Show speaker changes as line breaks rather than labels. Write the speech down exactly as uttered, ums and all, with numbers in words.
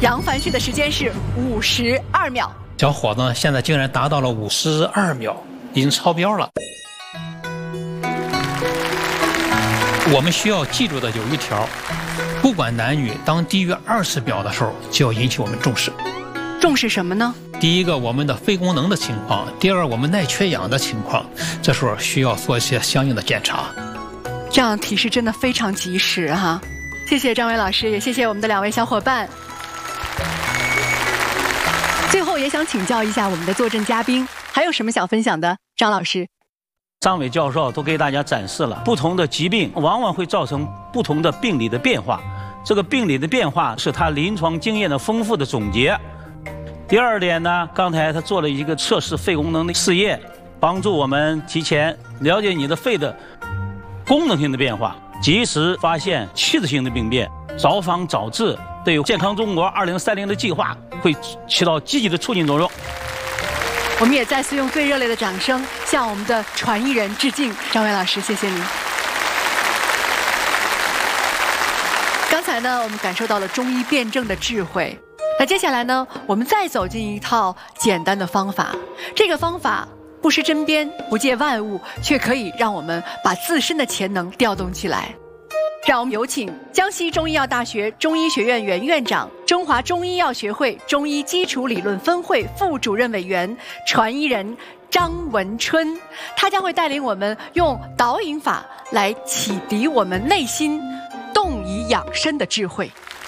杨凡旭的时间是五十二秒。
小伙子现在竟然达到了五十二秒，已经超标了。我们需要记住的有一条，不管男女，当低于二十秒的时候，就要引起我们重视。
重视什么呢？
第一个，我们的肺功能的情况；第二，我们耐缺氧的情况。这时候需要做一些相应的检查。
这样提示真的非常及时哈、啊！谢谢张伟老师，也谢谢我们的两位小伙伴。最后也想请教一下我们的坐镇嘉宾，还有什么想分享的？张老师。
张伟教授都给大家展示了不同的疾病往往会造成不同的病理的变化，这个病理的变化是他临床经验的丰富的总结。第二点呢，刚才他做了一个测试肺功能的试验，帮助我们提前了解你的肺的功能性的变化，及时发现器质性的病变，早防早治，对健康中国二零三零的计划会起到积极的促进作用。
我们也再次用最热烈的掌声向我们的传译人致敬，张伟老师，谢谢您。刚才呢，我们感受到了中医辩证的智慧。那接下来呢，我们再走进一套简单的方法。这个方法不失针砭，不借万物，却可以让我们把自身的潜能调动起来。让我们有请江西中医药大学中医学院原院长、中华中医药学会中医基础理论分会副主任委员、传译人张文春，他将会带领我们用导引法来启迪我们内心动以养生的智慧。